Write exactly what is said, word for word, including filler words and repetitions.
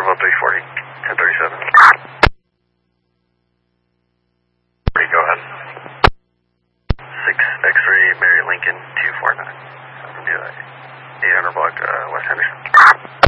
Bravo three forty, ten thirty-seven. Go ahead. six X-ray Mary Lincoln two four nine. eight hundred block uh, West Henderson.